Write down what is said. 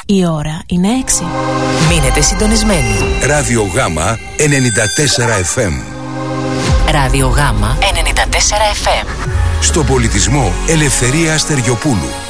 Η ώρα είναι 6. Μείνετε συντονισμένοι. Ράδιο Γάμα 94 FM. Ράδιο Γάμα 94 FM. Στο πολιτισμό Ελευθερία Αστεριοπούλου.